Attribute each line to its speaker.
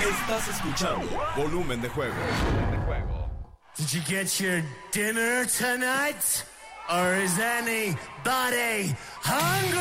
Speaker 1: Estás escuchando Volumen de Juego.
Speaker 2: Did you get your dinner tonight? Or is anybody hungry?